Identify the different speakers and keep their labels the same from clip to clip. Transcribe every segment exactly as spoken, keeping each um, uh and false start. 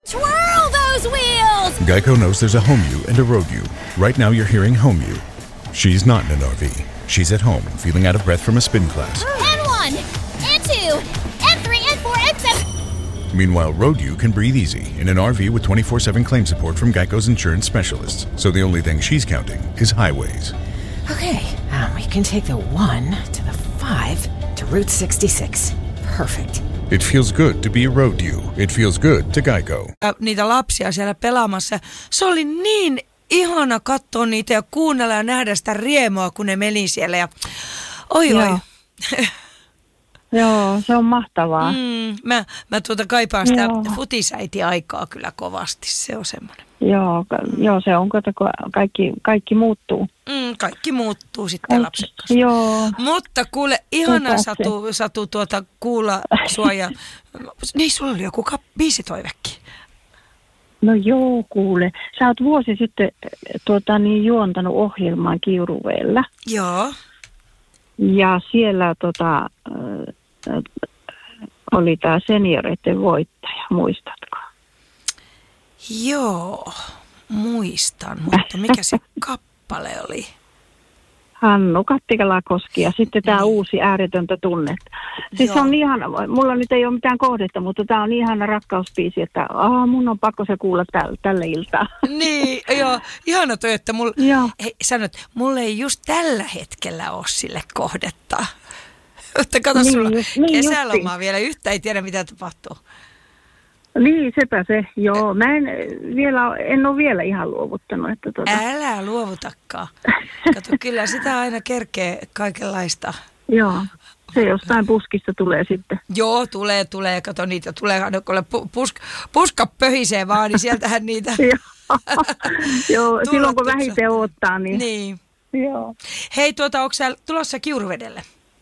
Speaker 1: Swirl those wheels!
Speaker 2: Geico knows there's a home you and a road you. Right now you're hearing home you. She's not in an R V. She's at home, feeling out of breath from a spin class.
Speaker 1: N one, N two, N three, N four, N seven.
Speaker 2: Meanwhile, road you can breathe easy in an R V with twenty-four seven claim support from Geico's insurance specialists. So the only thing she's counting is highways.
Speaker 3: Okay, um, we can take the one to the five to Route sixty-six. Perfect.
Speaker 2: It feels good to be a road you. It feels good to Geico.
Speaker 4: Niitä lapsia siellä pelaamassa. Se oli niin ihana katsoa niitä ja kuunnella ja nähdä sitä riemua, kun ne meni siellä. Ja... Oi
Speaker 5: Joo.
Speaker 4: oi.
Speaker 5: Joo, se on mahtavaa.
Speaker 4: Mm, mä, mä tuota kaipaan sitä
Speaker 5: Joo.
Speaker 4: futisäiti-aikaa kyllä kovasti. Se on semmoinen.
Speaker 5: Joo, ka- joo, se on, kato, kun kaikki, kaikki muuttuu.
Speaker 4: Mm, kaikki muuttuu sitten
Speaker 5: Kaikki.
Speaker 4: lapsen kanssa.
Speaker 5: Joo.
Speaker 4: Mutta kuule, ihana
Speaker 5: Ei
Speaker 4: satu, satu tuota kuulla sua ja... Niin, sulla oli joku kap- biisitoivekin.
Speaker 5: No joo, kuule. Sä oot vuosi sitten tuota, niin, juontanut ohjelmaa Kiuruvedellä.
Speaker 4: Joo.
Speaker 5: Ja siellä tota, äh, oli tämä senioreiden voittaja, muistatko?
Speaker 4: Joo, muistan, mutta mikä se kappale oli?
Speaker 5: Hannu Kattikalakoski ja sitten tämä
Speaker 4: Niin.
Speaker 5: uusi Ääretöntä tunnetta. Siis
Speaker 4: Joo.
Speaker 5: se on ihana, mulla nyt ei ole mitään kohdetta, mutta tämä on ihana rakkausbiisi, että aa, mun on pakko se kuulla täl, tälle iltaa.
Speaker 4: Niin, joo, ihana toi, että mulla,
Speaker 5: Joo.
Speaker 4: hei, sanot, mulla ei just tällä hetkellä ole sille kohdetta. Mutta kato,
Speaker 5: Niin,
Speaker 4: sulla
Speaker 5: just- niin
Speaker 4: kesälomaa
Speaker 5: justiin.
Speaker 4: vielä yhtä, ei tiedä mitä tapahtuu.
Speaker 5: Niin, sepä se. Joo, mä en vielä, en ole vielä ihan luovuttanut. Että tuota.
Speaker 4: Älä luovutakaan. Kato, kyllä sitä aina kerkee kaikenlaista.
Speaker 5: Joo, se jostain puskista tulee sitten.
Speaker 4: Joo, tulee, tulee. Kato, niitä tulee aina, kun pu- pusk, puska pöhisee vaan, niin sieltähän niitä...
Speaker 5: Joo, joo silloin kun
Speaker 4: Tulla
Speaker 5: vähiten odottaa, niin,
Speaker 4: Niin.
Speaker 5: joo.
Speaker 4: Hei, tuota, onko sä tulossa Kiuruvedelle?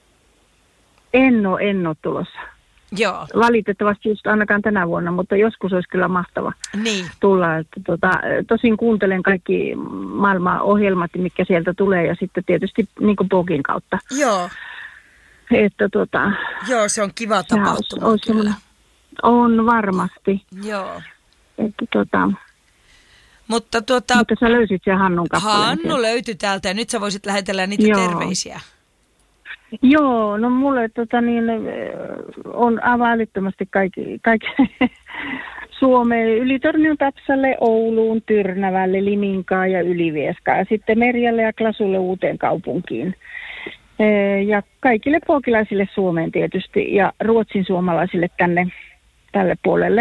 Speaker 5: En ole, en ole tulossa.
Speaker 4: Joo,
Speaker 5: Valitettavasti just ainakaan tänä vuonna, mutta joskus olisi kyllä mahtava
Speaker 4: niin.
Speaker 5: tulla. Että tota, tosin kuuntelen kaikki maailman ohjelmat, mitkä sieltä tulee, ja sitten tietysti niin kuin blogin kautta.
Speaker 4: Joo,
Speaker 5: Että tota,
Speaker 4: joo, se on kiva
Speaker 5: sehän
Speaker 4: tapahtuma
Speaker 5: olisi- olisi
Speaker 4: kyllä.
Speaker 5: semmoinen- on varmasti.
Speaker 4: Joo,
Speaker 5: Että tota,
Speaker 4: mutta tuota,
Speaker 5: mutta sä löysit sen Hannun kappaleen.
Speaker 4: Hannu
Speaker 5: sieltä.
Speaker 4: löytyi täältä ja nyt sä voisit lähetellä niitä
Speaker 5: Joo.
Speaker 4: terveisiä.
Speaker 5: Joo, no mulle tota niin, on aivan älyttömästi kaikki, kaikki Suomeen, Ylitornion Tapsalle, Ouluun, Tyrnävälle, Liminkaan ja Ylivieskaan. Ja sitten Merjalle ja Klasulle Uuteen kaupunkiin. Ee, Ja kaikille pookilaisille Suomeen tietysti ja ruotsin suomalaisille tänne tälle puolelle.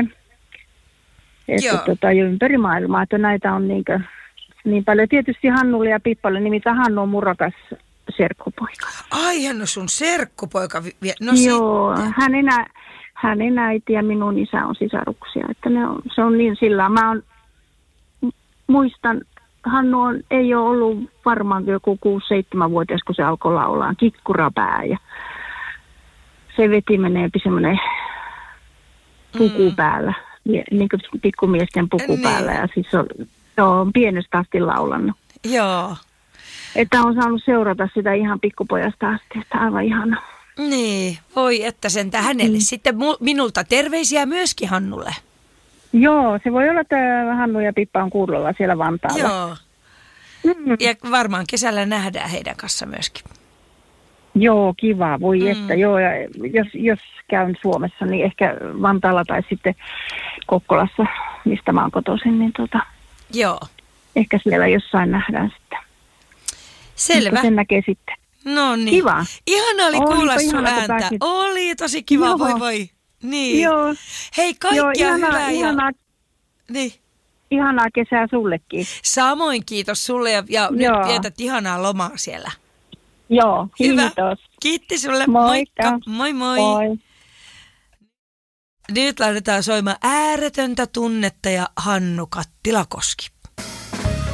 Speaker 5: Että
Speaker 4: Joo.
Speaker 5: tota, jo ympäri maailmaa, että näitä on niinkö, niin paljon. Tietysti Hannulle ja Pippalle, nimittäin Hannu on mun rakas serkkupoika.
Speaker 4: Ai, hän on sun serkkupoika. vi- vie- No
Speaker 5: Joo,
Speaker 4: sitten.
Speaker 5: hänen, ä, hänen äiti ja minun isä on sisaruksia, että ne on, se on niin sillä. Mä on, muistan, Hannu on, ei ole ollut varmaan joku kuusi seitsemän vuotias, kun se alkoi laulaa Kikkurapää ja se veti meneepi semmoinen puku päällä, mie- niin kuin pikkumiesten puku
Speaker 4: Niin.
Speaker 5: päällä ja siis on, se on pienestä asti laulannut.
Speaker 4: Joo,
Speaker 5: Että on saanut seurata sitä ihan pikkupojasta asti, että aivan ihana.
Speaker 4: niin. Voi, että sentään hänelle.
Speaker 5: Mm.
Speaker 4: Sitten mu- minulta terveisiä myöskin Hannulle.
Speaker 5: Joo, se voi olla, että Hannu ja Pippa on kuulolla siellä Vantaalla.
Speaker 4: Joo.
Speaker 5: Mm.
Speaker 4: Ja varmaan kesällä nähdään heidän kanssa myöskin.
Speaker 5: Joo, kiva, voi
Speaker 4: Mm.
Speaker 5: että. Joo, ja jos, jos käyn Suomessa, niin ehkä Vantaalla tai sitten Kokkolassa, mistä mä oon kotoisin, niin tota,
Speaker 4: Joo,
Speaker 5: ehkä siellä jossain nähdään sitten.
Speaker 4: selvä.
Speaker 5: Mutta sen näkee sitten.
Speaker 4: No niin.
Speaker 5: Kiva.
Speaker 4: Ihana oli
Speaker 5: Olipa
Speaker 4: kuulla sun
Speaker 5: ihana, kun
Speaker 4: ääntä.
Speaker 5: pääsit.
Speaker 4: Oli tosi kiva,
Speaker 5: Joo.
Speaker 4: voi voi. Niin.
Speaker 5: Joo,
Speaker 4: Hei, kaikkia
Speaker 5: joo ihanaa,
Speaker 4: hyvää.
Speaker 5: ihanaa,
Speaker 4: Ja... Niin.
Speaker 5: ihanaa kesää sullekin.
Speaker 4: Samoin kiitos sulle ja, ja nyt
Speaker 5: Joo.
Speaker 4: vietät ihanaa lomaa siellä.
Speaker 5: Joo,
Speaker 4: Hyvä.
Speaker 5: kiitos.
Speaker 4: Kiitti sulle.
Speaker 5: Moikka.
Speaker 4: Moikka. Moi moi.
Speaker 5: Moi.
Speaker 4: Nyt laitetaan soimaan Ääretöntä tunnetta ja Hannu Kattilakoski.